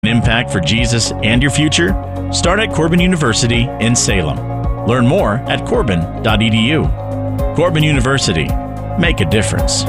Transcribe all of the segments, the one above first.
Impact for Jesus and your future? Start at Corbin University in Salem. Learn more at corbin.edu. Corbin University. Make a difference.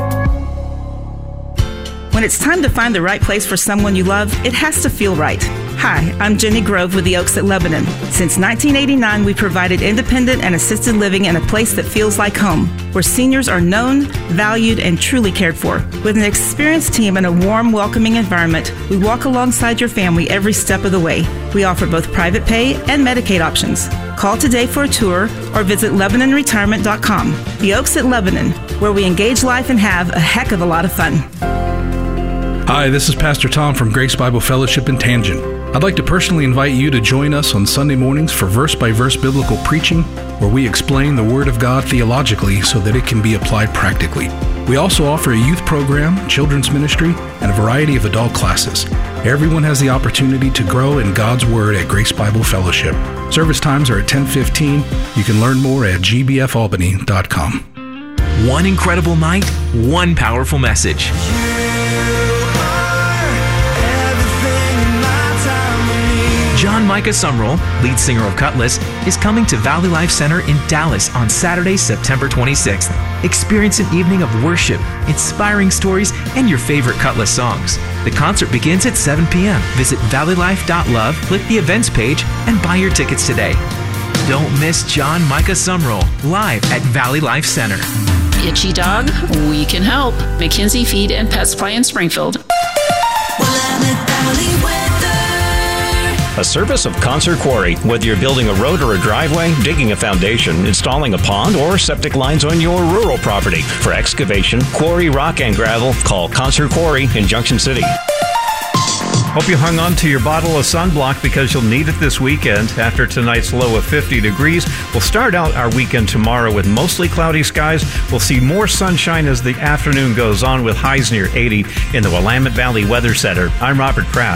When it's time to find the right place for someone you love, it has to feel right. Hi, I'm Jenny Grove with the Oaks at Lebanon. Since 1989, we've provided independent and assisted living in a place that feels like home, where seniors are known, valued, and truly cared for. With an experienced team and a warm, welcoming environment, we walk alongside your family every step of the way. We offer both private pay and Medicaid options. Call today for a tour or visit LebanonRetirement.com. The Oaks at Lebanon, where we engage life and have a heck of a lot of fun. Hi, this is Pastor Tom from Grace Bible Fellowship in Tangent. I'd like to personally invite you to join us on Sunday mornings for verse-by-verse biblical preaching, where we explain the Word of God theologically so that it can be applied practically. We also offer a youth program, children's ministry, and a variety of adult classes. Everyone has the opportunity to grow in God's Word at Grace Bible Fellowship. Service times are at 10:15. You can learn more at gbfalbany.com. One incredible night, one powerful message. John Micah Sumrall, lead singer of Cutlass, is coming to Valley Life Center in Dallas on Saturday, September 26th. Experience an evening of worship, inspiring stories, and your favorite Cutlass songs. The concert begins at 7 p.m. Visit valleylife.love, click the events page, and buy your tickets today. Don't miss John Micah Sumrall live at Valley Life Center. Itchy dog? We can help. McKinsey Feed and Pet Supply in Springfield. A service of Concert Quarry. Whether you're building a road or a driveway, digging a foundation, installing a pond, or septic lines on your rural property. For excavation, quarry, rock, and gravel, call Concert Quarry in Junction City. Hope you hung on to your bottle of sunblock because you'll need it this weekend. After tonight's low of 50 degrees, we'll start out our weekend tomorrow with mostly cloudy skies. We'll see more sunshine as the afternoon goes on with highs near 80 in the Willamette Valley Weather Center. I'm Robert Kraft.